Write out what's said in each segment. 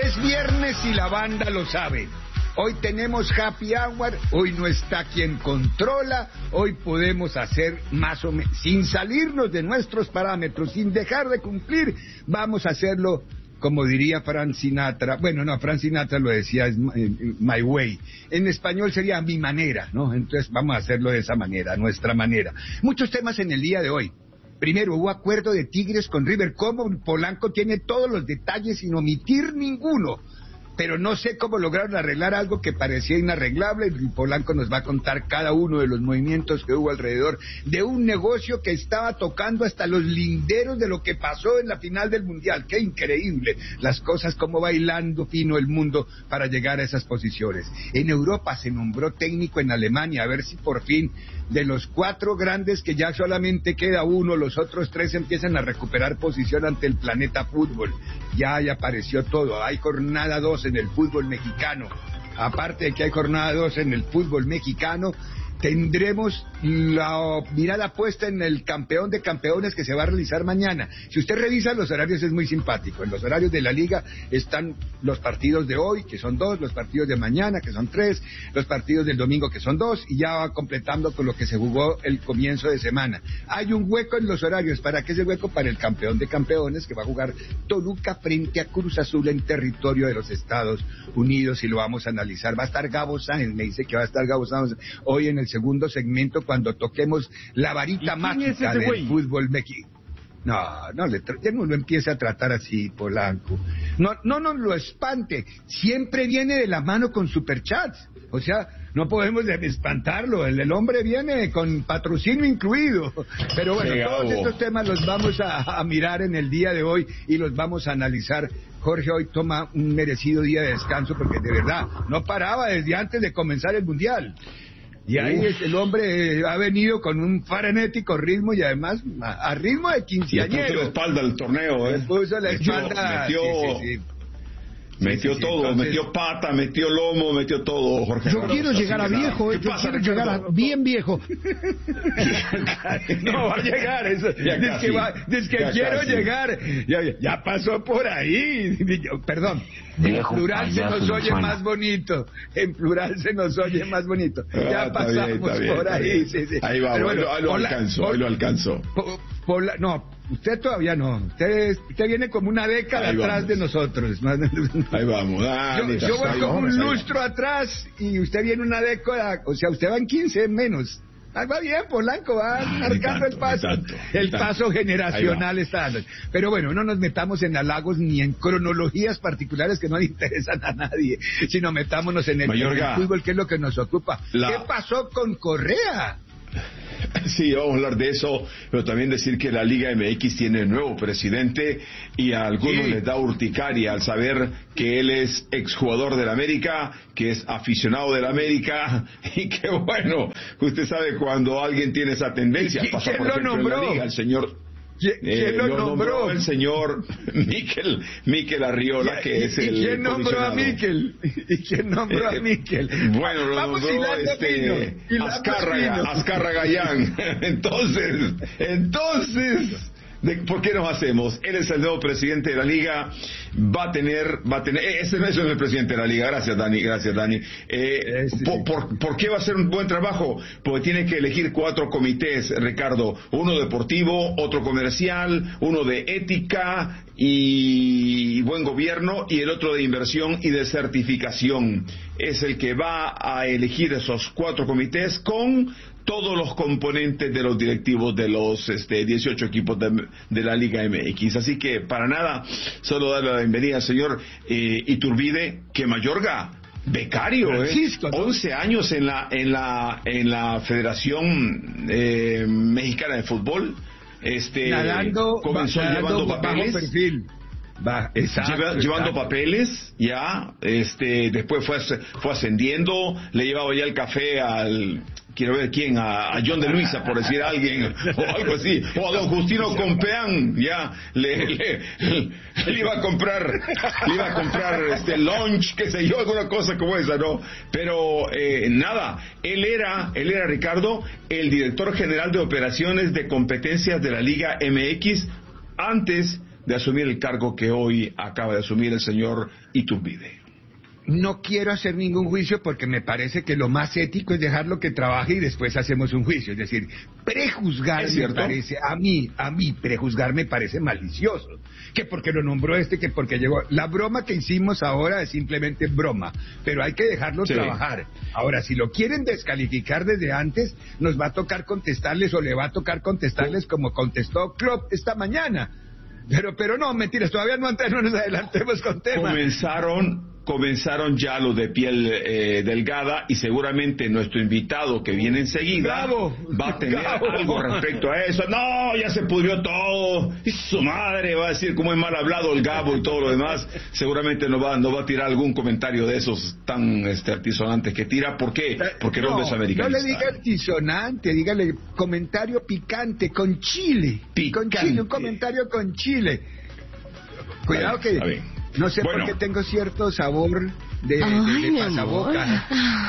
Es viernes y la banda lo sabe. Hoy tenemos happy hour, hoy no está quien controla, hoy podemos hacer más o menos, sin salirnos de nuestros parámetros, sin dejar de cumplir, vamos a hacerlo como diría Frank Sinatra. Bueno, no, Frank Sinatra lo decía, es my way. En español sería mi manera, ¿no? Entonces vamos a hacerlo de esa manera, nuestra manera. Muchos temas en el día de hoy. Primero, hubo acuerdo de Tigres con River. ¿Cómo? Polanco tiene todos los detalles sin omitir ninguno. Pero no sé cómo lograron arreglar algo que parecía inarreglable, y Polanco nos va a contar cada uno de los movimientos que hubo alrededor de un negocio que estaba tocando hasta los linderos de lo que pasó en la final del Mundial. ¡Qué increíble! Las cosas, como bailando fino el mundo para llegar a esas posiciones. En Europa se nombró técnico en Alemania, a ver si por fin de los 4 grandes que ya solamente queda uno, los otros 3 empiezan a recuperar posición ante el planeta fútbol. Ya apareció todo, hay jornada 2 en el fútbol mexicano. Aparte de que hay jornada 2 en el fútbol mexicano, tendremos la mirada puesta en el campeón de campeones que se va a realizar mañana. Si usted revisa los horarios es muy simpático. En los horarios de la liga están los partidos de hoy, que son 2, los partidos de mañana, que son 3, los partidos del domingo, que son 2, y ya va completando con lo que se jugó el comienzo de semana. Hay un hueco en los horarios. ¿Para qué es el hueco? Para el campeón de campeones, que va a jugar Toluca frente a Cruz Azul en territorio de los Estados Unidos, y lo vamos a analizar. Va a estar Gabo Sáenz, me dice que va a estar Gabo Sáenz hoy en el segundo segmento cuando toquemos la varita mágica del fútbol mexicano. No lo empiece a tratar así, Polanco. No nos lo espante. Siempre viene de la mano con superchats. O sea, no podemos espantarlo. El hombre viene con patrocinio incluido. Pero bueno, todos estos temas los vamos a mirar en el día de hoy y los vamos a analizar. Jorge hoy toma un merecido día de descanso porque de verdad no paraba desde antes de comenzar el Mundial. Y ahí el hombre ha venido con un frenético ritmo y además a ritmo de quinceañero. Le puso la espalda al torneo, Le puso la espalda. Metió todo, entonces, metió pata, metió lomo, metió todo, Jorge. Yo quiero llegar a viejo, yo quiero llegar a bien viejo. No va a llegar, eso. Dice que quiero llegar. Ya pasó por ahí. Perdón. En plural se nos oye más bonito. En plural se nos oye más bonito. Ya pasamos por ahí. Ahí va, bueno, ahí lo alcanzó. No, usted todavía no. Usted viene como una década atrás de nosotros. Ahí vamos, dale. Yo voy como un lustro atrás y usted viene una década, o sea, usted va en 15 menos. Va bien, Polanco, va marcando el paso. El paso generacional está dando. Pero bueno, no nos metamos en halagos ni en cronologías particulares que no le interesan a nadie, sino metámonos en el fútbol, que es lo que nos ocupa. ¿Qué pasó con Correa? Sí, vamos a hablar de eso, pero también decir que la Liga MX tiene nuevo presidente y a algunos les da urticaria al saber que él es exjugador del América, que es aficionado del América y que bueno, usted sabe cuando alguien tiene esa tendencia. Pasa por ejemplo en la Liga, el señor... ¿Quién lo nombró? El señor Mikel Arriola, que es el... ¿Y quién nombró a Mikel? Bueno, lo nombró Azcárraga Gallán. Entonces, ¿por qué nos hacemos? Él es el nuevo presidente de la liga, va a tener, ese no es el presidente de la liga, gracias Dani. ¿Por qué va a ser un buen trabajo? Porque tiene que elegir 4 comités, Ricardo, uno deportivo, otro comercial, uno de ética y buen gobierno, y el otro de inversión y de certificación. Es el que va a elegir esos 4 comités con todos los componentes de los directivos de los 18 equipos de la Liga MX. Así que para nada, solo darle la bienvenida al señor Iturbide, que Mayorga, becario, 11 años en la Federación Mexicana de Fútbol. Comenzó llevando papeles. Bajo perfil. Llevando papeles, ya, después fue ascendiendo, le llevaba ya el café quiero ver quién, a John de Luisa, por decir a alguien, o algo así, o a don Justino Compeán, ya, le iba a comprar lunch, qué sé yo, alguna cosa como esa, ¿no? Pero, nada, él era, Ricardo, el director general de operaciones de competencias de la Liga MX, antes de asumir el cargo que hoy acaba de asumir el señor Iturbide? No quiero hacer ningún juicio porque me parece que lo más ético es dejarlo que trabaje y después hacemos un juicio. Es decir, prejuzgar me parece, a mí prejuzgar me parece malicioso. Que porque lo nombró que porque llegó. La broma que hicimos ahora es simplemente broma, pero hay que dejarlo trabajar. Ahora, si lo quieren descalificar desde antes, nos va a tocar contestarles o le va a tocar contestarles como contestó Klopp esta mañana. Pero no, mentiras, todavía no nos adelantemos con temas. Comenzaron ya los de piel delgada y seguramente nuestro invitado que viene enseguida va a tener algo respecto a eso. No, ya se pudrió todo. Y su madre va a decir cómo es mal hablado el Gabo y todo lo demás. Seguramente no va a tirar algún comentario de esos tan altisonantes que tira. ¿Por qué? Porque no es americanista. No le diga altisonante, dígale comentario picante con chile. Con chile, un comentario con chile. Cuidado que... No sé por qué tengo cierto sabor de pasaboca.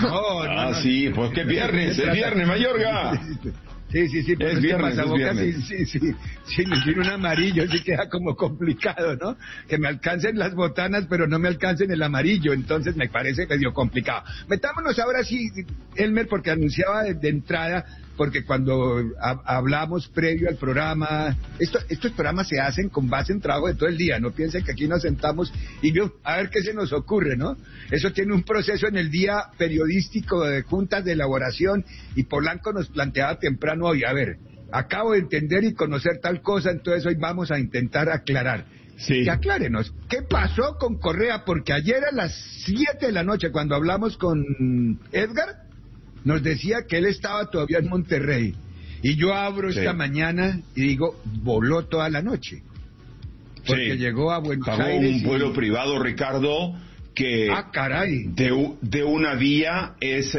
Sí, pues que viernes, es viernes, Mayorga. Sí, es viernes, pasaboca, sí, me tiene un amarillo, así queda como complicado, ¿no? Que me alcancen las botanas, pero no me alcancen el amarillo, entonces me parece medio complicado. Metámonos ahora sí, Elmer, porque anunciaba de entrada, porque cuando hablamos previo al programa, estos programas se hacen con base en trabajo de todo el día, no piensen que aquí nos sentamos y a ver qué se nos ocurre, ¿no? Eso tiene un proceso en el día periodístico de juntas de elaboración, y Polanco nos planteaba temprano hoy, a ver, acabo de entender y conocer tal cosa, entonces hoy vamos a intentar aclarar. Sí. Que aclárenos, ¿qué pasó con Correa? Porque ayer a las 7 de la noche, cuando hablamos con Edgar, nos decía que él estaba todavía en Monterrey. Y yo abro esta mañana y digo, voló toda la noche. Porque llegó a Buenos Aires. Un vuelo privado, Ricardo, que caray. De una vía es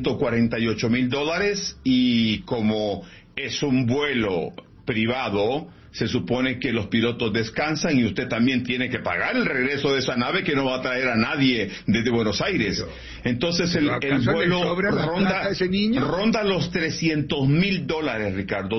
$148,000, y como es un vuelo privado, se supone que los pilotos descansan y usted también tiene que pagar el regreso de esa nave que no va a traer a nadie desde Buenos Aires. Entonces el vuelo ronda los $300,000, Ricardo.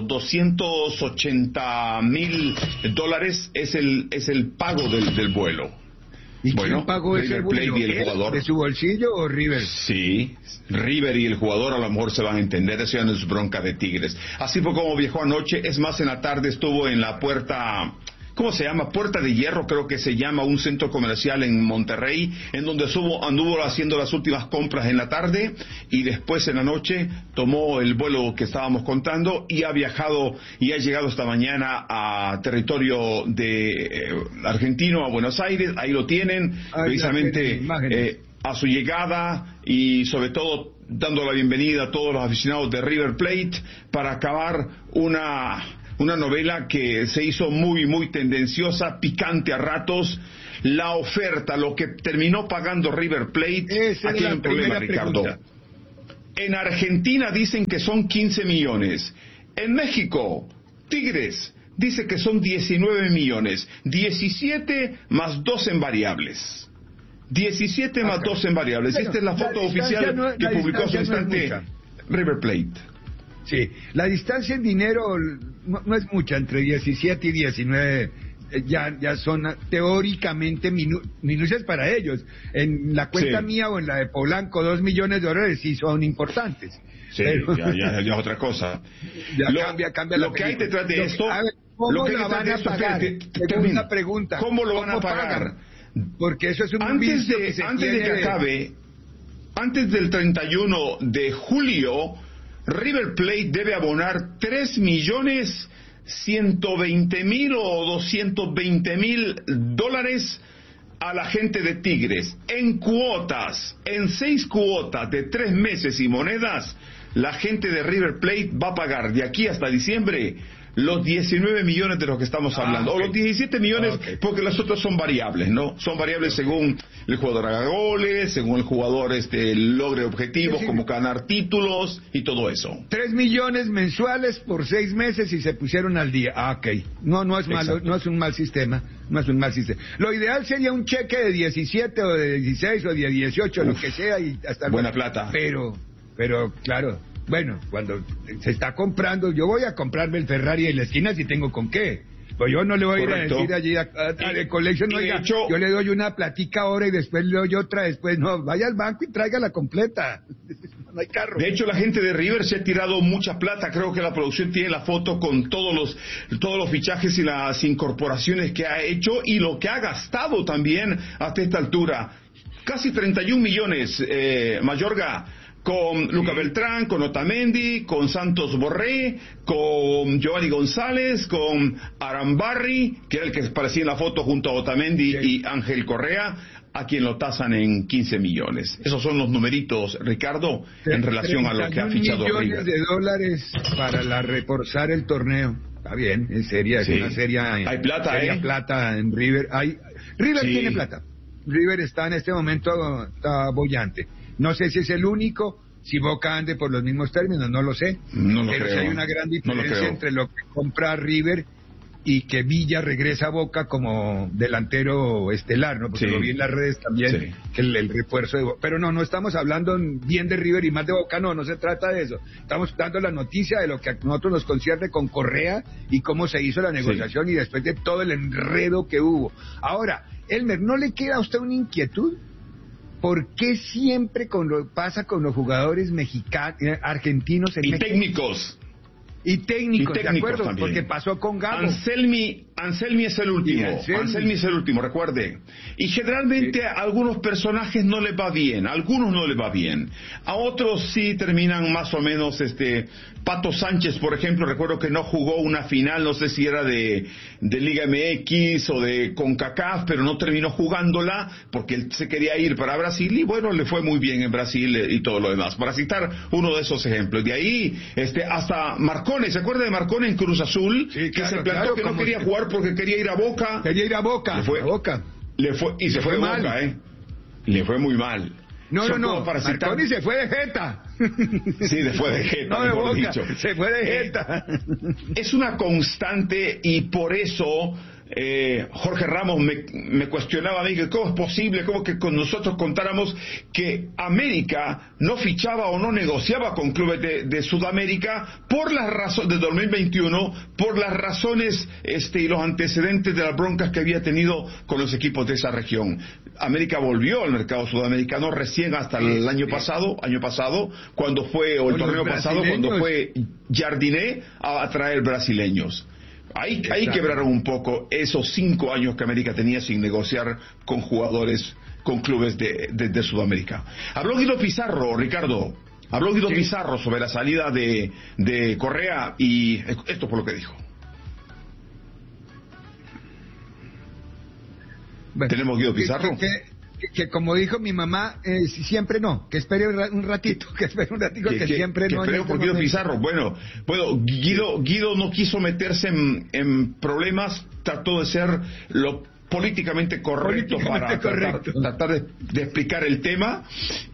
$280,000 es el pago del vuelo. ¿Y quién pagó ese vuelo? ¿Y el jugador? ¿De su bolsillo o River? Sí, River y el jugador a lo mejor se van a entender, eso ya no es bronca de Tigres. Así fue como viajó anoche, es más, en la tarde estuvo en la puerta... ¿Cómo se llama? Puerta de Hierro, creo que se llama, un centro comercial en Monterrey, en donde anduvo haciendo las últimas compras en la tarde, y después en la noche tomó el vuelo que estábamos contando y ha viajado y ha llegado esta mañana a territorio de argentino, a Buenos Aires. Ahí lo tienen, precisamente a su llegada, y sobre todo dando la bienvenida a todos los aficionados de River Plate para acabar una novela que se hizo muy, muy tendenciosa, picante a ratos. La oferta, lo que terminó pagando River Plate, aquí hay un problema, Ricardo. En Argentina dicen que son 15 millones. En México, Tigres dice que son 19 millones. 17 más 2 en variables. 17 más 2 en variables. Esta es la foto oficial que publicó hace un instante River Plate. Sí, la distancia en dinero no es mucha, entre 17 y 19 ya son teóricamente minucias para ellos. En la cuenta mía o en la de Polanco, $2 millones sí son importantes. Sí, pero ya es otra cosa. Cambia lo que hay detrás de esto. ¿Cómo la van a pagar? Tengo una pregunta. ¿Cómo lo van a pagar? Porque eso es un antes de que acabe, antes del 31 de julio, River Plate debe abonar $3,120,000 o $220,000 a la gente de Tigres. En cuotas, en 6 cuotas de 3 meses y monedas, la gente de River Plate va a pagar de aquí hasta diciembre los 19 millones de los que estamos hablando, o los 17 millones, porque los otros son variables, ¿no? Son variables según el jugador haga goles, según el jugador logre objetivos, como ganar títulos y todo eso. 3 millones mensuales por 6 meses y se pusieron al día. No es malo, no es un mal sistema, Lo ideal sería un cheque de 17 o de 16 o de 18, lo que sea, y hasta buena plata. Pero claro, bueno, cuando se está comprando, yo voy a comprarme el Ferrari en la esquina si tengo con qué. Pues yo no le voy a ir Correcto. a decir allí al colegio, no, de oiga, hecho, yo le doy una platica ahora y después le doy otra, después no, vaya al banco y tráigala completa. No hay carro. de hecho, la gente de River se ha tirado mucha plata. Creo que la producción tiene la foto con todos los fichajes y las incorporaciones que ha hecho y lo que ha gastado también hasta esta altura. Casi 31 millones, Mayorga, con Luca Beltrán, con Otamendi, con Santos Borré, con Giovanni González, con Arambarri, que era el que aparecía en la foto junto a Otamendi y Ángel Correa, a quien lo tasan en 15 millones. Esos son los numeritos, Ricardo, en relación a lo que ha fichado River. $31 millones para reforzar el torneo. Está bien, es seria, Sí. es una seria. Hay plata, seria plata en River. River Sí. tiene plata. River está en este momento, está bollante. No sé si es el único, si Boca ande por los mismos términos, no lo sé. No lo pero creo. sí hay una gran No lo diferencia creo. entre lo que compra River y que Villa regresa a Boca como delantero estelar, ¿no? Porque Sí. lo vi en las redes también, Sí. que el refuerzo de Boca. Pero no estamos hablando bien de River y más de Boca, no se trata de eso. Estamos dando la noticia de lo que a nosotros nos concierne con Correa y cómo se hizo la negociación y después de todo el enredo que hubo. Ahora, Elmer, ¿no le queda a usted una inquietud? ¿Por qué siempre pasa con los jugadores mexicanos, argentinos en Y México? técnicos. Y técnicos, Y ¿de técnicos acuerdo? también. Porque pasó con Gabo. Anselmi es el último. Anselmi es el último, recuerde. Y generalmente a algunos personajes no les va bien, a algunos no les va bien. A otros sí terminan más o menos, Pato Sánchez, por ejemplo, recuerdo que no jugó una final, no sé si era de Liga MX o de CONCACAF, pero no terminó jugándola porque él se quería ir para Brasil y bueno, le fue muy bien en Brasil y todo lo demás. Para citar uno de esos ejemplos. De ahí, hasta Marcone, ¿se acuerda de Marcone en Cruz Azul? Sí, que claro, se plantó que no quería jugar porque quería ir a Boca. Quería ir a Boca. Le fue, a Boca. Y se fue de mal. Boca, Le fue muy mal. No. Para citar... Marconi se fue de jeta. Sí, fue de jeta, no de mejor Boca, dicho. se fue de jeta. Es una constante y por eso Jorge Ramos me cuestionaba a mí que cómo es posible, cómo que con nosotros contáramos que América no fichaba o no negociaba con clubes de Sudamérica por las razones de 2021, por las razones y los antecedentes de las broncas que había tenido con los equipos de esa región. América volvió al mercado sudamericano recién hasta el año pasado, cuando fue, o el torneo pasado, cuando fue Jardiné a traer brasileños. Ahí quebraron un poco esos 5 años que América tenía sin negociar con jugadores, con clubes de Sudamérica. Habló Guido Pizarro, Ricardo. Habló Guido Pizarro sobre la salida de Correa y esto fue lo que dijo. Bueno, ¿tenemos Guido Pizarro? Que como dijo mi mamá, siempre no, que espere un ratito, que siempre no. Espere por Guido Pizarro. Bueno, Guido no quiso meterse en problemas, trató de ser lo políticamente correcto para tratar de explicar el tema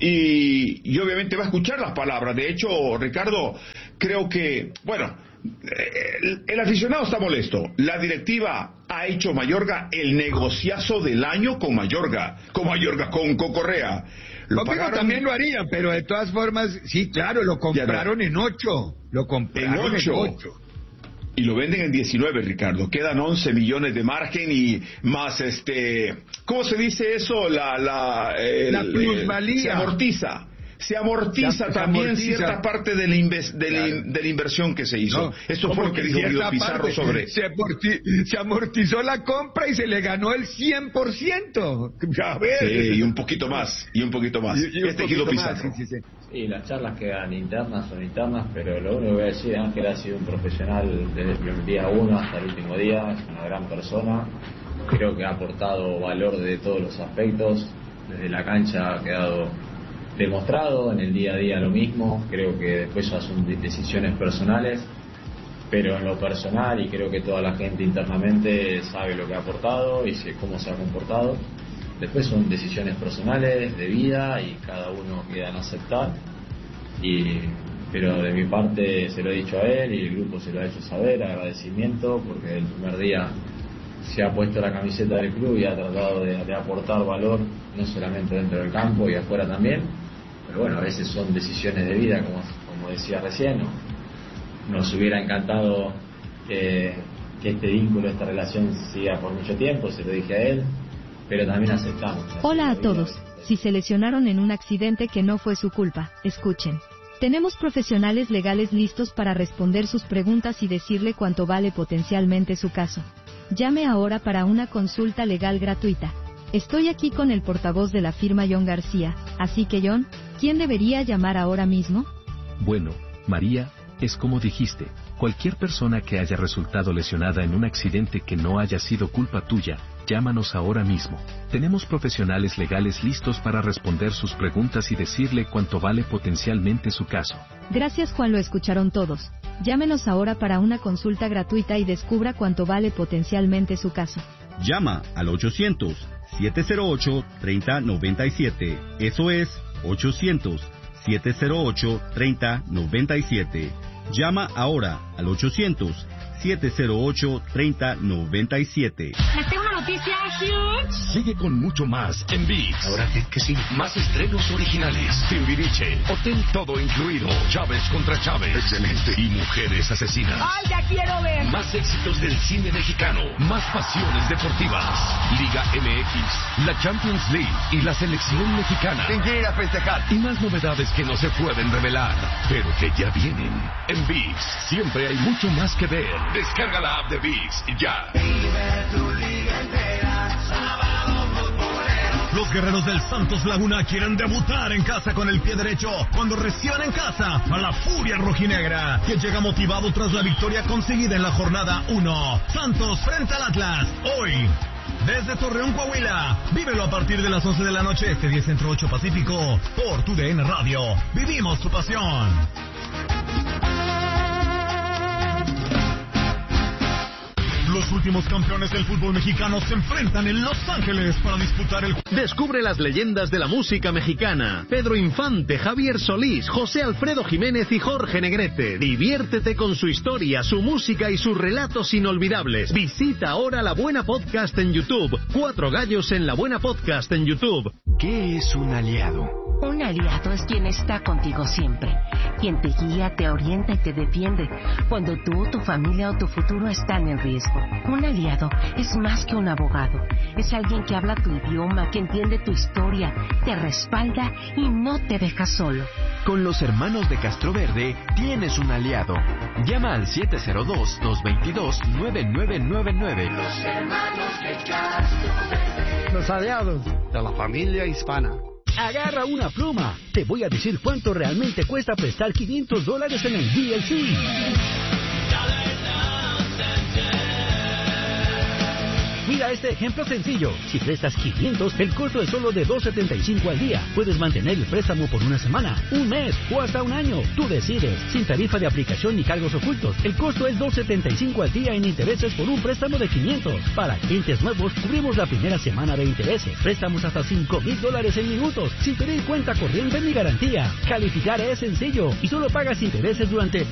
y obviamente va a escuchar las palabras. De hecho, Ricardo, creo que, el aficionado está molesto. La directiva ha hecho Mayorga el negociazo del año con Correa. Conmigo también lo harían, pero de todas formas, sí, claro, lo compraron en 8. Lo compraron en 8. Y lo venden en 19, Ricardo. Quedan 11 millones de margen y más ¿cómo se dice eso? La plusvalía. Se amortiza también cierta parte de la inversión que se hizo. Eso fue lo que dijo Guido Pizarro sobre... Se amortizó la compra y se le ganó el 100%. A ver. Sí, y un poquito más. Guido Pizarro. Sí, las charlas quedan internas, son internas, pero lo único que voy a decir, Ángel ha sido un profesional desde el día 1 hasta el último día, es una gran persona, creo que ha aportado valor de todos los aspectos, desde la cancha ha quedado demostrado, en el día a día lo mismo, creo que después ya son decisiones personales, pero en lo personal, y creo que toda la gente internamente sabe lo que ha aportado y cómo se ha comportado. Después son decisiones personales, de vida, y cada uno queda en aceptar. Pero de mi parte se lo he dicho a él y el grupo se lo ha hecho saber, agradecimiento, porque el primer día se ha puesto la camiseta del club y ha tratado de aportar valor, no solamente dentro del campo y afuera también. Pero bueno, a veces son decisiones de vida, como decía recién. Nos hubiera encantado que este vínculo, esta relación siga por mucho tiempo, se lo dije a él, pero también aceptamos. Hola a todos. Si se lesionaron en un accidente que no fue su culpa, escuchen. Tenemos profesionales legales listos para responder sus preguntas y decirle cuánto vale potencialmente su caso. Llame ahora para una consulta legal gratuita. Estoy aquí con el portavoz de la firma John García, así que John, ¿quién debería llamar ahora mismo? Bueno, María, es como dijiste, cualquier persona que haya resultado lesionada en un accidente que no haya sido culpa tuya, llámanos ahora mismo. Tenemos profesionales legales listos para responder sus preguntas y decirle cuánto vale potencialmente su caso. Gracias Juan, lo escucharon todos. Llámenos ahora para una consulta gratuita y descubra cuánto vale potencialmente su caso. Llama al 800-708-3097. Eso es 800-708-3097. Llama ahora al 800-708-3097. Les tengo una noticia huge. Sigue con mucho más en ViX. ¿Ahora qué sigue? Más estrenos originales. Timbiriche, Hotel Todo Incluido, Chávez contra Chávez. Excelente. Y Mujeres Asesinas. ¡Ay, ya quiero ver! Más éxitos del cine mexicano. Más pasiones deportivas. Liga MX, la Champions League y la selección mexicana. ¿Quién quiere ir a festejar? Y más novedades que no se pueden revelar, pero que ya vienen. En ViX siempre hay mucho más que ver. Descarga la app de ViX ya. Los guerreros del Santos Laguna quieren debutar en casa con el pie derecho cuando reciban en casa a la Furia Rojinegra, que llega motivado tras la victoria conseguida en la jornada 1. Santos frente al Atlas, hoy, desde Torreón, Coahuila. Vívelo a partir de las 11 de la noche, 10 Centro 8 Pacífico, por TUDN Radio. Vivimos tu pasión. Los últimos campeones del fútbol mexicano se enfrentan en Los Ángeles para disputar el... Descubre las leyendas de la música mexicana. Pedro Infante, Javier Solís, José Alfredo Jiménez y Jorge Negrete. Diviértete con su historia, su música y sus relatos inolvidables. Visita ahora La Buena Podcast en YouTube. 4 gallos en La Buena Podcast en YouTube. ¿Qué es un aliado? Un aliado es quien está contigo siempre, quien te guía, te orienta y te defiende cuando tú, tu familia o tu futuro están en riesgo. Un aliado es más que un abogado, es alguien que habla tu idioma, que entiende tu historia, te respalda y no te deja solo. Con los hermanos de Castroverde tienes un aliado. Llama al 702-222-9999. Los hermanos de Castroverde. Los aliados de la familia hispana. Agarra una pluma. Te voy a decir cuánto realmente cuesta prestar $500 en el DLC. Mira este ejemplo sencillo. Si prestas 500, el costo es solo de $2.75 al día. Puedes mantener el préstamo por una semana, un mes o hasta un año. Tú decides. Sin tarifa de aplicación ni cargos ocultos. El costo es $2.75 al día en intereses por un préstamo de 500. Para clientes nuevos, cubrimos la primera semana de intereses. Préstamos hasta $5,000 en minutos, sin pedir cuenta corriente ni garantía. Calificar es sencillo y solo pagas intereses durante